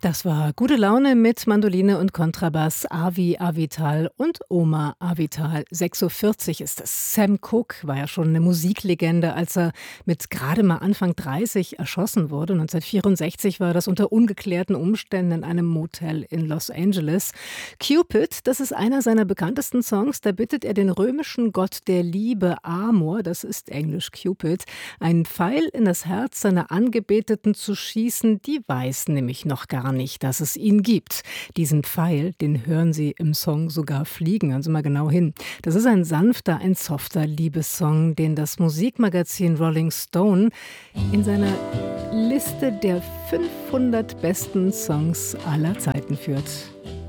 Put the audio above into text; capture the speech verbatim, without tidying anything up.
Das war Gute Laune mit Mandoline und Kontrabass, Avi Avital und Oma Avital. sechs Uhr vierzig ist es. Sam Cooke war ja schon eine Musiklegende, als er mit gerade mal Anfang dreißig erschossen wurde. neunzehnhundertvierundsechzig war das unter ungeklärten Umständen in einem Motel in Los Angeles. Cupid, das ist einer seiner bekanntesten Songs. Da bittet er den römischen Gott der Liebe Amor, das ist englisch Cupid, einen Pfeil in das Herz seiner Angebeteten zu schießen. Die weiß nämlich noch gar nicht, dass es ihn gibt. Diesen Pfeil, den hören Sie im Song sogar fliegen. Hören Sie mal genau hin. Das ist ein sanfter, ein softer Liebessong, den das Musikmagazin Rolling Stone in seiner Liste der fünfhundert besten Songs aller Zeiten führt.